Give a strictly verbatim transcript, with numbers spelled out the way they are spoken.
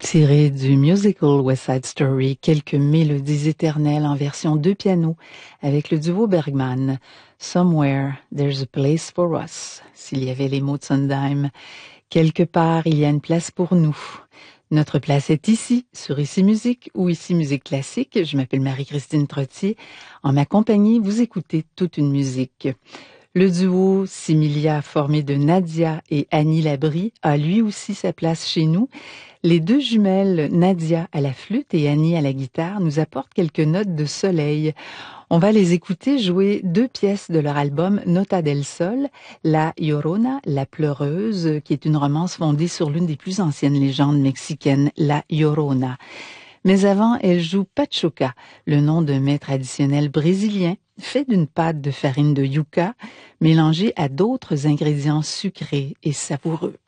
Tiré du musical West Side Story, quelques mélodies éternelles en version deux pianos avec le duo Bergman. Somewhere, there's a place for us. S'il y avait les mots de Sondheim. Quelque part, il y a une place pour nous. Notre place est ici, sur Ici Musique ou Ici Musique Classique. Je m'appelle Marie-Christine Trottier. En ma compagnie, vous écoutez toute une musique. Le duo Similia, formé de Nadia et Annie Labrie, a lui aussi sa place chez nous. Les deux jumelles, Nadia à la flûte et Annie à la guitare, nous apportent quelques notes de soleil. On va les écouter jouer deux pièces de leur album Nota del Sol, La Llorona, la pleureuse, qui est une romance fondée sur l'une des plus anciennes légendes mexicaines, La Llorona. Mais avant, elle joue Pachoca, le nom d'un mets traditionnel brésilien, fait d'une pâte de farine de yucca, mélangée à d'autres ingrédients sucrés et savoureux.